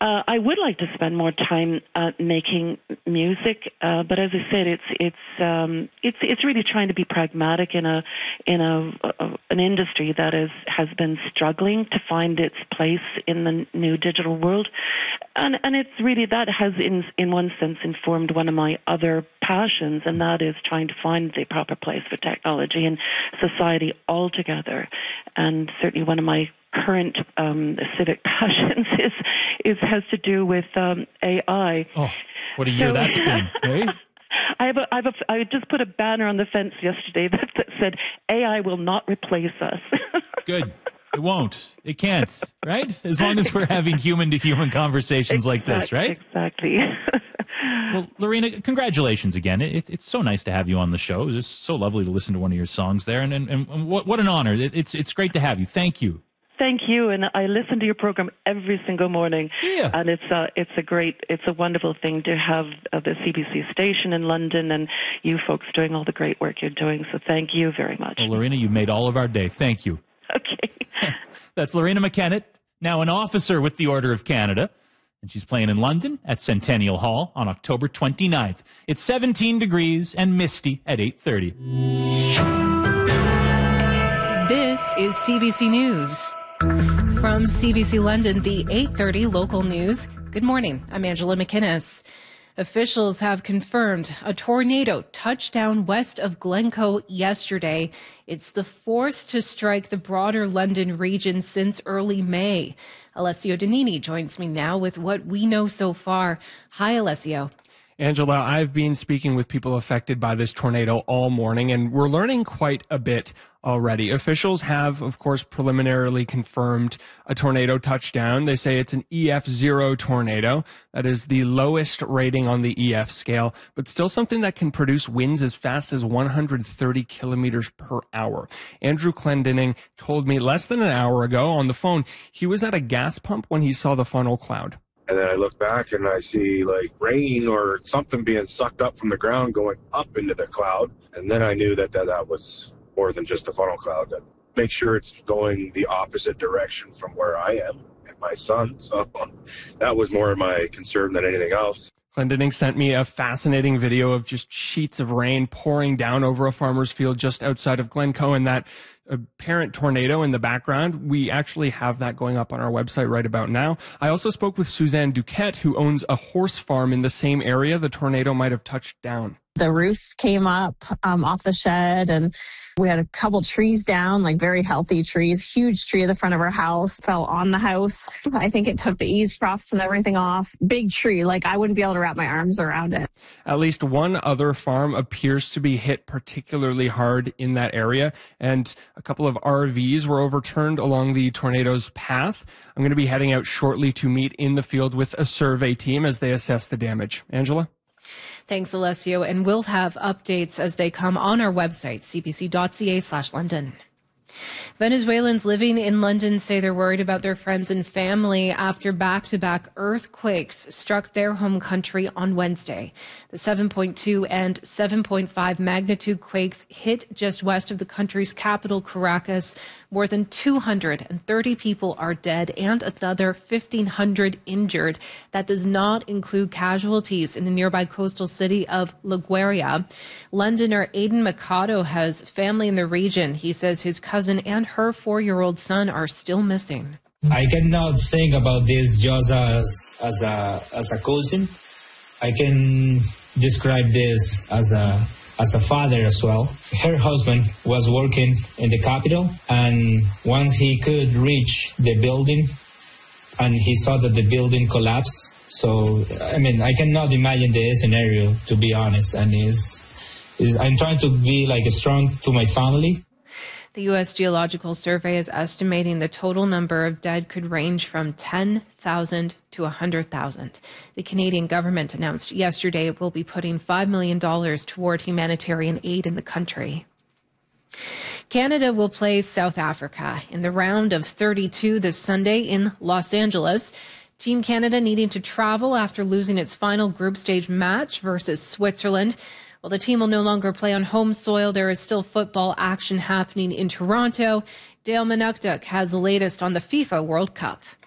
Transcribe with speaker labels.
Speaker 1: I would like to spend more time making music, but as I said, it's really trying to be pragmatic in an industry that has been struggling to find its place in the new digital world, and it's really that has in one sense informed one of my other passions, and that is trying to find the proper place for technology in society altogether. And certainly one of my current civic passions has to do with AI.
Speaker 2: Oh, what a year that's been, eh?
Speaker 1: I just put a banner on the fence yesterday that said, AI will not replace us.
Speaker 2: Good. It won't. It can't, right? As long as we're having human-to-human conversations like this, right?
Speaker 1: Exactly.
Speaker 2: Well, Lorena, congratulations again. It's so nice to have you on the show. It's just so lovely to listen to one of your songs there, and what an honor. It's great to have you. Thank you.
Speaker 1: Thank you, and I listen to your program every single morning.
Speaker 2: Yeah.
Speaker 1: And it's a wonderful thing to have the CBC station in London and you folks doing all the great work you're doing. So thank you very much.
Speaker 2: Well, Lorena, you've made all of our day. Thank you.
Speaker 1: Okay.
Speaker 2: That's Lorena McKennett, now an officer with the Order of Canada, and she's playing in London at Centennial Hall on October 29th. It's 17 degrees and misty at 8:30.
Speaker 3: This is CBC News. From CBC London, the 8:30 local news. Good morning. I'm Angela McInnes. Officials have confirmed a tornado touched down west of Glencoe yesterday. It's the fourth to strike the broader London region since early May. Alessio Danini joins me now with what we know so far. Hi, Alessio.
Speaker 4: Angela, I've been speaking with people affected by this tornado all morning, and we're learning quite a bit already. Officials have, of course, preliminarily confirmed a tornado touchdown. They say it's an EF0 tornado. That is the lowest rating on the EF scale, but still something that can produce winds as fast as 130 kilometers per hour. Andrew Clendening told me less than an hour ago on the phone he was at a gas pump when he saw the funnel cloud.
Speaker 5: And then I look back and I see like rain or something being sucked up from the ground going up into the cloud. And then I knew that was more than just a funnel cloud. Make sure it's going the opposite direction from where I am and my son. So that was more my concern than anything else.
Speaker 4: Clendening sent me a fascinating video of just sheets of rain pouring down over a farmer's field just outside of Glencoe, and that apparent tornado in the background. We actually have that going up on our website right about now. I also spoke with Suzanne Duquette, who owns a horse farm in the same area the tornado might have touched down.
Speaker 6: The roof came up off the shed, and we had a couple trees down, like very healthy trees. Huge tree at the front of our house fell on the house. I think it took the eaves troughs and everything off. Big tree, like I wouldn't be able to wrap my arms around it. At
Speaker 4: least one other farm appears to be hit particularly hard in that area, and a couple of RVs were overturned along the tornado's path. I'm going to be heading out shortly to meet in the field with a survey team as they assess the damage. Angela?
Speaker 3: Thanks, Alessio. And we'll have updates as they come on our website, cbc.ca/London. Venezuelans living in London say they're worried about their friends and family after back-to-back earthquakes struck their home country on Wednesday. The 7.2 and 7.5 magnitude quakes hit just west of the country's capital, Caracas. More than 230 people are dead and another 1,500 injured. That does not include casualties in the nearby coastal city of La Guaira. Londoner Aidan Mikado has family in the region. He says his cousin and her 4-year-old son are still missing.
Speaker 7: I cannot think about this just as a cousin. I can describe this as a father as well. Her husband was working in the capital, and once he could reach the building and he saw that the building collapsed. So, I mean, I cannot imagine the scenario, to be honest. And I'm trying to be like strong to my family.
Speaker 3: The U.S. Geological Survey is estimating the total number of dead could range from 10,000 to 100,000. The Canadian government announced yesterday it will be putting $5 million toward humanitarian aid in the country. Canada will play South Africa in the round of 32 this Sunday in Los Angeles. Team Canada needing to travel after losing its final group stage match versus Switzerland. While the team will no longer play on home soil, there is still football action happening in Toronto. Dale Manukduk has the latest on the FIFA World Cup.